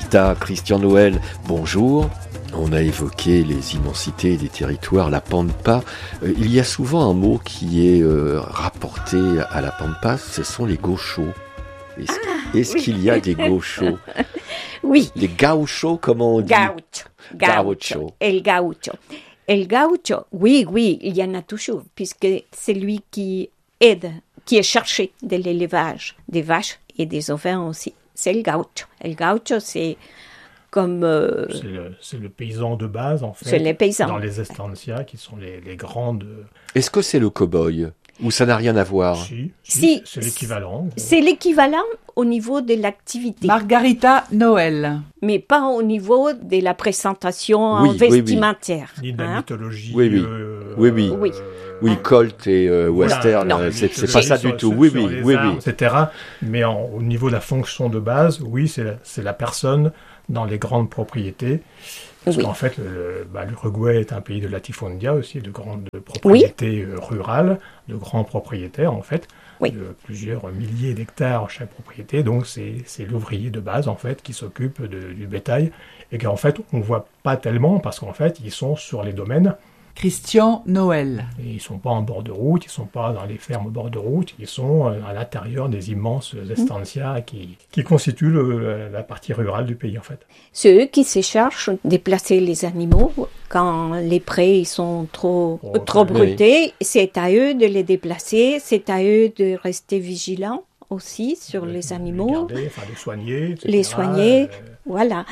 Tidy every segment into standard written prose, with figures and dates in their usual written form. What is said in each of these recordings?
Delta. Christian Noël, bonjour. On a évoqué les immensités des territoires, la Pampa. Il y a souvent un mot qui est rapporté à la Pampa, ce sont les gauchos. Est-ce qu'il y a des gauchos? Oui. Les gauchos, comment on dit? Gaucho. El gaucho. El gaucho, oui, il y en a toujours, puisque c'est lui qui aide, qui est cherché de l'élevage des vaches et des ovins aussi. C'est le gaucho. El gaucho, c'est comme... C'est le paysan de base, en fait. C'est les paysans. Dans les estancias, qui sont les grandes... Est-ce que c'est le cow-boy? Ou ça n'a rien à voir? Si, c'est l'équivalent. C'est l'équivalent au niveau de l'activité. Margarita Noël. Mais pas au niveau de la présentation vestimentaire. Ni de la mythologie. Oui, Colt et Western, voilà, c'est pas ça du tout. Oui. Etc. Mais au niveau de la fonction de base, oui, c'est la personne dans les grandes propriétés. Parce qu'en fait, l'Uruguay est un pays de latifondia aussi, de grandes propriétés rurales, de grands propriétaires en fait, de plusieurs milliers d'hectares chaque propriété. Donc c'est l'ouvrier de base en fait qui s'occupe du bétail et qu'en fait on voit pas tellement parce qu'en fait ils sont sur les domaines. Christian Noël. Et ils sont pas en bord de route, ils sont pas dans les fermes au bord de route, ils sont à l'intérieur des immenses estancias qui constituent la partie rurale du pays en fait. C'est eux qui se cherchent de déplacer les animaux quand les prés ils sont trop brutés. C'est à eux de les déplacer, c'est à eux de rester vigilants aussi sur les animaux. Les soigner, voilà.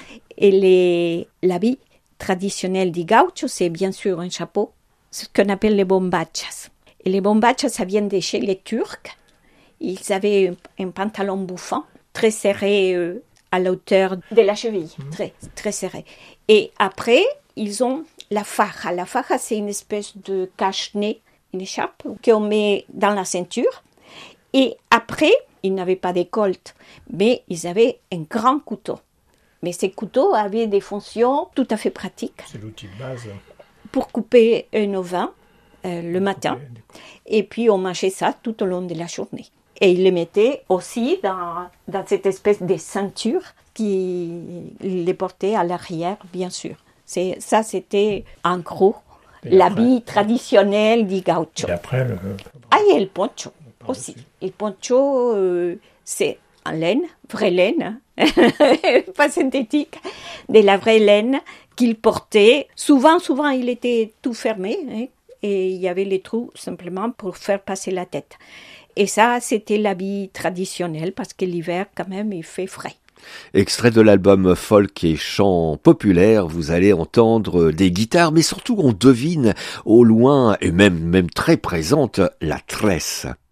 Et l'habit traditionnel du gaucho, c'est bien sûr un chapeau, ce qu'on appelle les bombachas. Et les bombachas, ça vient de chez les Turcs. Ils avaient un pantalon bouffant, très serré à la hauteur de la cheville, très, très serré. Et après, ils ont la faja. La faja, c'est une espèce de cache-nez, une écharpe qu'on met dans la ceinture. Et après, ils n'avaient pas de colt, mais ils avaient un grand couteau. Mais ces couteaux avaient des fonctions tout à fait pratiques. C'est l'outil de base. Pour couper un ovin le matin. Et puis on mangeait ça tout au long de la journée. Et ils les mettaient aussi dans cette espèce de ceinture qui les portait à l'arrière, bien sûr. Ça, c'était en gros l'habit traditionnel du gaucho. Et après, il y a le poncho aussi. Le poncho, c'est en laine, vraie laine, pas synthétique, de la vraie laine qu'il portait. Souvent, il était tout fermé et il y avait les trous simplement pour faire passer la tête. Et ça, c'était l'habit traditionnel parce que l'hiver, quand même, il fait frais. Extrait de l'album Folk et chants populaires, vous allez entendre des guitares, mais surtout on devine au loin et même très présente la tresse.